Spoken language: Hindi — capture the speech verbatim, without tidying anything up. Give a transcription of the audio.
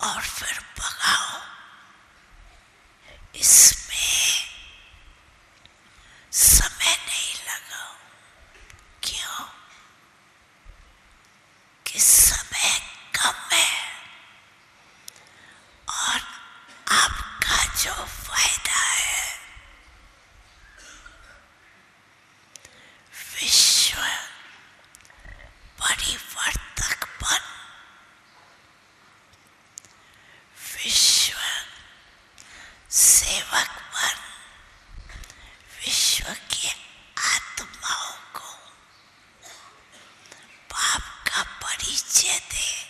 और फिर भगाओ। इसमें समय नहीं लगाओ। क्यों? कि समय कम है और आपका जो फायदा है विश्व परिवर्तक बन, विश्व सेवक बन, विश्व की आत्माओं को पाप का परिचय दे।